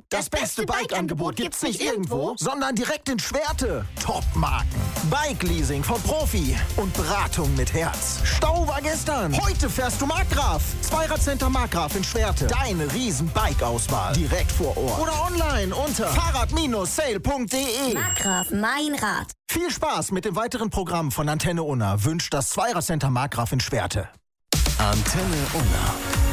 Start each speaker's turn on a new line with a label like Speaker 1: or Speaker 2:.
Speaker 1: Das beste Bike-Angebot gibt's nicht irgendwo, sondern direkt in Schwerte. Top-Marken, Bike-Leasing vom Profi und Beratung mit Herz. Stau war gestern. Heute fährst du Markgraf. Zweiradcenter Markgraf in Schwerte. Deine riesen Bike-Auswahl. Direkt vor Ort. Oder online unter fahrrad-sale.de.
Speaker 2: Markgraf, mein Rad.
Speaker 1: Viel Spaß mit dem weiteren Programm von Antenne Unna wünscht das Zweiradcenter Markgraf in Schwerte.
Speaker 3: Antenne Unna.